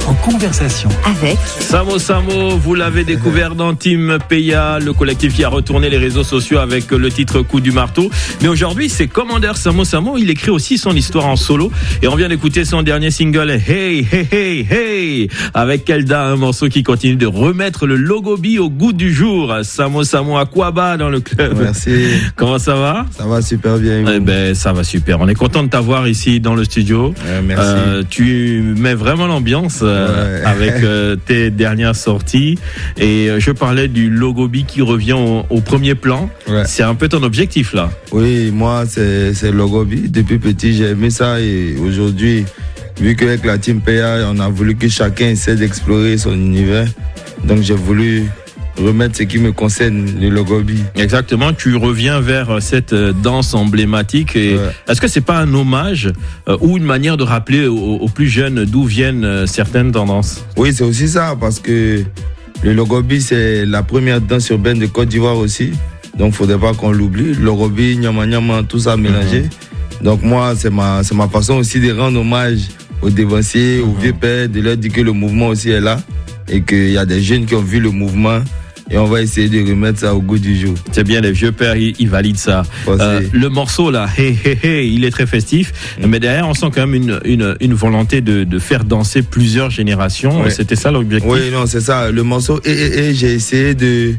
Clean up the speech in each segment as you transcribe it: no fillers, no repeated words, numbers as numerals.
votre conversation. Avec Samo, vous l'avez découvert dans Team Peya, le collectif qui a retourné les réseaux sociaux avec le titre Coup du marteau. Mais aujourd'hui, c'est Commander Samo. Il écrit aussi son histoire en solo. Et on vient d'écouter son dernier single, Hey, Hey, Hey, Hey, avec Kelda, un morceau qui continue de remettre le Logobi au goût du jour. Samo Aquaba dans le club. Merci. Comment ça va? Ça va super bien. Eh ben, ça va super. On est content de t'avoir ici dans le studio. Merci. Tu mets vraiment l'ambiance avec tes dernières sorties. Et je parlais du Logobi qui revient au premier plan. Ouais. C'est un peu ton objectif là. Oui, moi, c'est Logobi. Depuis petit, j'ai aimé ça. Et aujourd'hui, vu qu'avec la Team Peya, on a voulu que chacun essaie d'explorer son univers. Donc, j'ai voulu remettre ce qui me concerne, le Logobi. Exactement, tu reviens vers cette danse emblématique. Et est-ce que c'est pas un hommage ou une manière de rappeler aux plus jeunes d'où viennent certaines tendances? Oui, c'est aussi ça, parce que le Logobi, c'est la première danse urbaine de Côte d'Ivoire aussi. Donc, faudrait pas qu'on l'oublie. Logobi, Nyama, tout ça mélangé. Donc, moi, c'est ma façon aussi de rendre hommage aux dévanciers, aux vieux pères, de leur dire que le mouvement aussi est là et qu'il y a des jeunes qui ont vu le mouvement. Et on va essayer de remettre ça au goût du jour. C'est bien, les vieux pères, ils valident ça. Le morceau là, Hey Hey Hey, il est très festif. Mais derrière, on sent quand même une volonté de faire danser plusieurs générations. Ouais. C'était ça l'objectif? Oui, non, c'est ça. Le morceau Hey Hey Hey, j'ai essayé de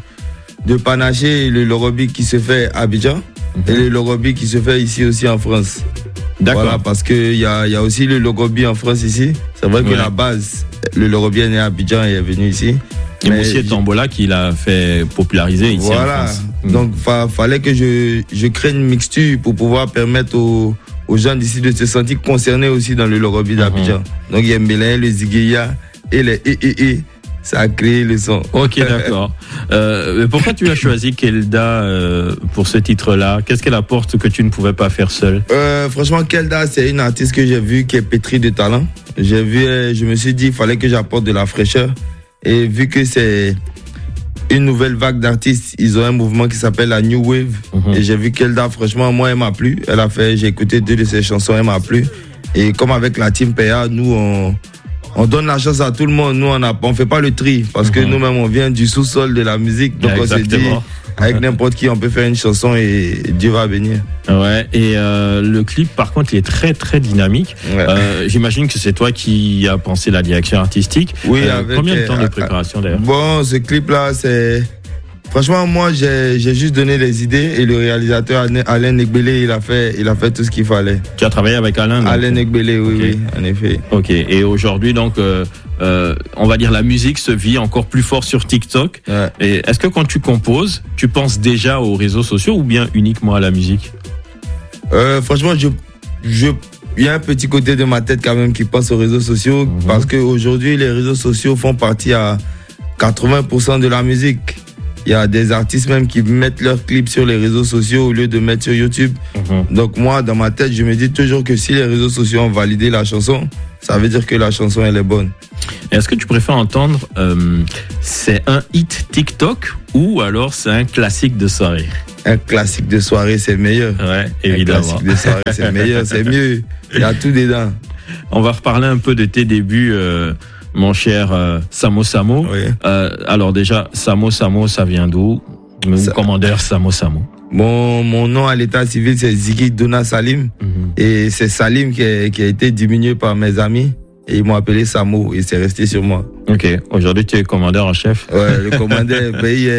panacher le Logobi qui se fait à Abidjan et le Logobi qui se fait ici aussi en France. D'accord. Voilà, parce qu'il y a aussi le Logobi en France ici. C'est vrai que la base, le Logobi est né à Abidjan et est venu ici. Et Moussier Tambola qui l'a fait populariser ici en France. Donc fallait que je crée une mixture pour pouvoir permettre aux gens d'ici de se sentir concernés aussi dans le Logobi d'Abidjan. Donc il y a Mélin, le Zigueya et les E. Ça a créé le son. Ok, d'accord. Pourquoi tu as choisi Kelda pour ce titre-là? Qu'est-ce qu'elle apporte que tu ne pouvais pas faire seul? Franchement, Kelda, c'est une artiste que j'ai vue qui est pétrie de talent. Je me suis dit, il fallait que j'apporte de la fraîcheur. Et vu que c'est une nouvelle vague d'artistes, ils ont un mouvement qui s'appelle la New Wave. Et j'ai vu Kelda, franchement, moi, elle m'a plu. J'ai écouté 2 de ses chansons, elle m'a plu. Et comme avec la Team Peya, nous, on donne la chance à tout le monde. Nous, on fait pas le tri. Parce que nous-mêmes, on vient du sous-sol de la musique. Donc, on se dit, avec n'importe qui, on peut faire une chanson et Dieu va bénir. Ouais, et le clip, par contre, il est très, très dynamique. Ouais. J'imagine que c'est toi qui as pensé la direction artistique. Oui, combien de temps de préparation, d'ailleurs? Bon, ce clip-là, c'est... Franchement, moi, j'ai juste donné les idées et le réalisateur Alain Negbele, il a fait tout ce qu'il fallait. Tu as travaillé avec Alain? Alain Negbele, oui, en effet. Ok, et aujourd'hui, donc, on va dire la musique se vit encore plus fort sur TikTok. Ouais. Et est-ce que quand tu composes, tu penses déjà aux réseaux sociaux ou bien uniquement à la musique? Franchement, il y a un petit côté de ma tête quand même qui pense aux réseaux sociaux parce qu'aujourd'hui, les réseaux sociaux font partie à 80% de la musique. Il y a des artistes même qui mettent leurs clips sur les réseaux sociaux au lieu de mettre sur YouTube. Donc moi, dans ma tête, je me dis toujours que si les réseaux sociaux ont validé la chanson, ça veut dire que la chanson, elle est bonne. Est-ce que tu préfères entendre c'est un hit TikTok ou alors c'est un classique de soirée? Un classique de soirée, c'est meilleur. Ouais, évidemment. Un classique de soirée, c'est meilleur, c'est mieux. Il y a tout dedans. On va reparler un peu de tes débuts, mon cher Samo. Oui. Alors déjà, Samo, ça vient d'où? Commandeur Samo. Mon nom à l'état civil, c'est Ziggy Dona Salim. Et c'est Salim qui a été diminué par mes amis. Et ils m'ont appelé Samo et c'est resté sur moi. Ok. Aujourd'hui, tu es commandeur en chef. Ouais, le commandeur,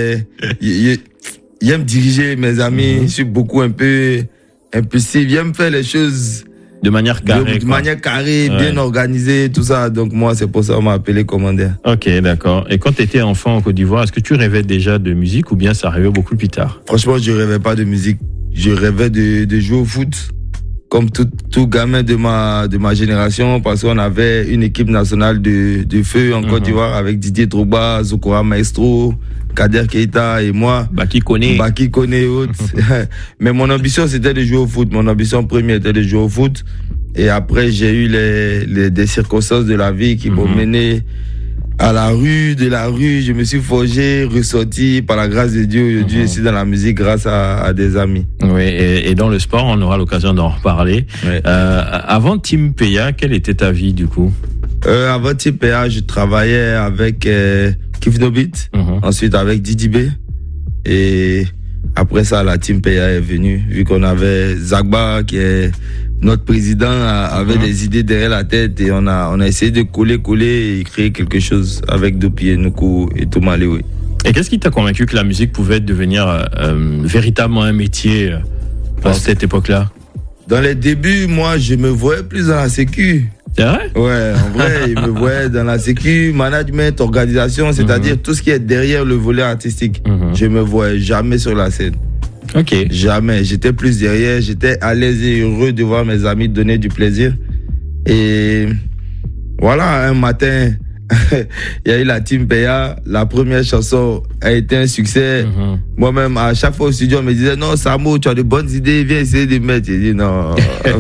il aime diriger mes amis. Je suis beaucoup un peu impulsif. Il aime faire les choses de manière carrée. De manière carrée, bien organisée, tout ça. Donc moi, c'est pour ça qu'on m'a appelé commandeur. Ok, d'accord. Et quand tu étais enfant en Côte d'Ivoire, est-ce que tu rêvais déjà de musique ou bien ça arrivait beaucoup plus tard? Franchement, je rêvais pas de musique. Je rêvais de jouer au foot. Comme tout gamin de ma génération, parce qu'on avait une équipe nationale de feu en Côte d'Ivoire avec Didier Drogba, Zokora Maestro, Kader Keita et moi. Baki Kone et autres. Mais mon ambition, c'était de jouer au foot. Mon ambition première était de jouer au foot. Et après, j'ai eu des circonstances de la vie qui m'ont mené à la rue, je me suis forgé, ressorti par la grâce de Dieu. Aujourd'hui, je suis dans la musique grâce à des amis. Oui, et dans le sport, on aura l'occasion d'en reparler. Oui. Avant Team Peya, quelle était ta vie du coup? Avant Team PA, je travaillais avec Kifnobit, ensuite avec Didi B. Et après ça, la Team PA est venue, vu qu'on avait Zagba, qui est notre président, avait des idées derrière la tête, et on a essayé de coller et créer quelque chose avec Dopi, Nuku et Toumale, oui. Et qu'est-ce qui t'a convaincu que la musique pouvait devenir véritablement un métier à cette époque-là? Dans les débuts, moi, je me voyais plus dans la sécu. C'est vrai? Ouais, en vrai, je me voyais dans la sécu, management, organisation, c'est-à-dire tout ce qui est derrière le volet artistique. Je me voyais jamais sur la scène. Ok. Jamais. J'étais plus derrière, j'étais à l'aise et heureux de voir mes amis donner du plaisir. Et voilà, un matin, il y a eu la Team PA, la première chanson a été un succès. Moi-même, à chaque fois au studio, on me disait, non, Samo, tu as de bonnes idées, viens essayer de mettre. J'ai dit, non.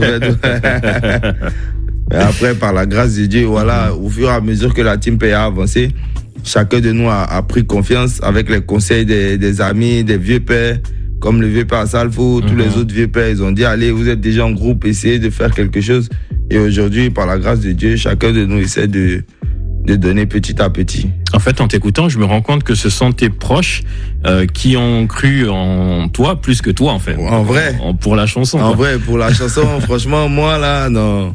Et après, par la grâce de Dieu, voilà, au fur et à mesure que la Team PA a avancé, chacun de nous a pris confiance avec les conseils des amis, des vieux pères, comme le vieux père Salfo, tous les autres vieux pères. Ils ont dit, allez, vous êtes déjà en groupe, essayez de faire quelque chose. Et aujourd'hui, par la grâce de Dieu, chacun de nous essaie de donner petit à petit. En fait, en t'écoutant, je me rends compte que ce sont tes proches qui ont cru en toi plus que toi, en fait. En vrai. Pour la chanson. En vrai, pour la chanson, franchement, moi, là, non.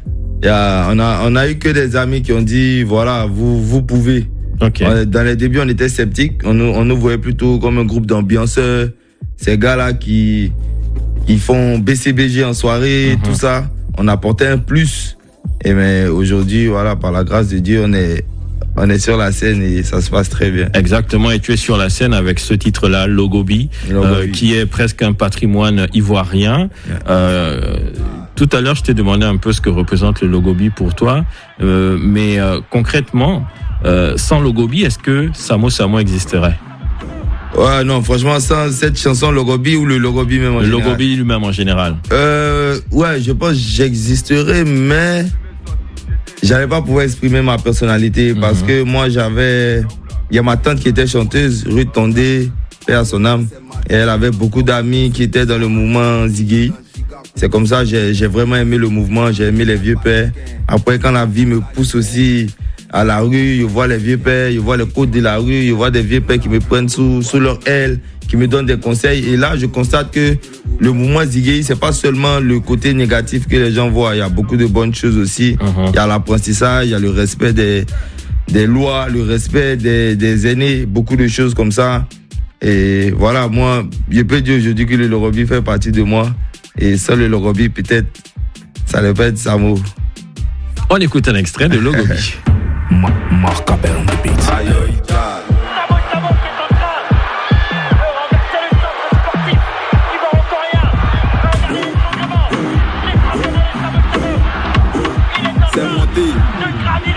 On a eu que des amis qui ont dit, voilà, vous pouvez. Okay. Dans les débuts, on était sceptiques. On nous voyait plutôt comme un groupe d'ambianceurs. Ces gars-là qui font BCBG en soirée, tout ça. On apportait un plus. Et mais aujourd'hui, voilà, par la grâce de Dieu, on est sur la scène et ça se passe très bien. Exactement, et tu es sur la scène avec ce titre-là, Logobi, qui est presque un patrimoine ivoirien. Tout à l'heure, je t'ai demandé un peu ce que représente le Logobi pour toi, mais concrètement, sans Logobi, est-ce que Samo Samo existerait? Ouais, non, franchement, sans cette chanson Logobi ou le Logobi même en général. Le Logobi lui-même en général. Ouais, je pense que j'existerais, mais j'allais pas pouvoir exprimer ma personnalité parce que moi, il y a ma tante qui était chanteuse, Ruth Tondé, paix à son âme, et elle avait beaucoup d'amis qui étaient dans le mouvement Ziggy. C'est comme ça, j'ai vraiment aimé le mouvement, j'ai aimé les vieux pères. Après, quand la vie me pousse aussi à la rue, je vois les vieux pères, je vois les côtes de la rue, je vois des vieux pères qui me prennent sous leur aile, qui me donnent des conseils. Et là, je constate que le mouvement Ziggy, c'est pas seulement le côté négatif que les gens voient. Il y a beaucoup de bonnes choses aussi. Il y a l'apprentissage, il y a le respect des lois, le respect des aînés, beaucoup de choses comme ça. Et voilà, moi, je peux dire aujourd'hui que le Logobi fait partie de moi. Et sans le Logobi, peut-être, ça ne peut être Samo. On écoute un extrait de Logobi. Marc Abel on the beat.